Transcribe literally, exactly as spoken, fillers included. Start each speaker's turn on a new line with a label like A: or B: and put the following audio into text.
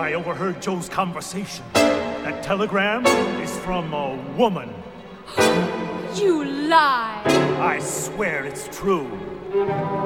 A: I overheard Joe's conversation. That telegram is from a woman.
B: You lie!
A: I swear it's true.